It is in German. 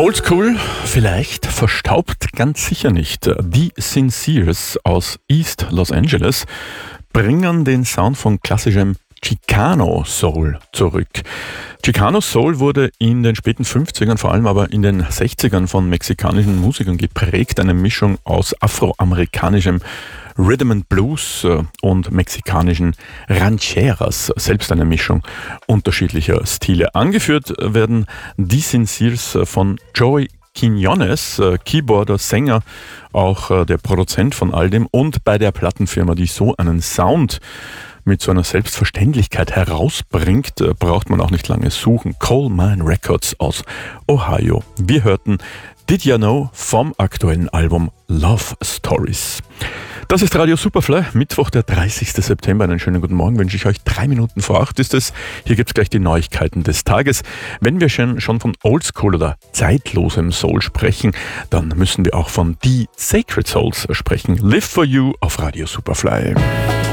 Oldschool, vielleicht, verstaubt ganz sicher nicht. Die Sincers aus East Los Angeles bringen den Sound von klassischem Chicano Soul zurück. Chicano Soul wurde in den späten 50ern, vor allem aber in den 60ern von mexikanischen Musikern geprägt. Eine Mischung aus afroamerikanischem Rhythm and Blues und mexikanischen Rancheras, selbst eine Mischung unterschiedlicher Stile. Angeführt werden die Sincers von Joey Quiñones, Keyboarder, Sänger, auch der Produzent von all dem, und bei der Plattenfirma, die so einen Sound mit so einer Selbstverständlichkeit herausbringt, braucht man auch nicht lange suchen. Coal Mine Records aus Ohio. Wir hörten Did Ya Know vom aktuellen Album Love Stories. Das ist Radio Superfly, Mittwoch, der 30. September. Einen schönen guten Morgen wünsche ich euch. 3 Minuten vor 8 ist es. Hier gibt es gleich die Neuigkeiten des Tages. Wenn wir schon von Oldschool oder zeitlosem Soul sprechen, dann müssen wir auch von The Sacred Souls sprechen. Live for You auf Radio Superfly.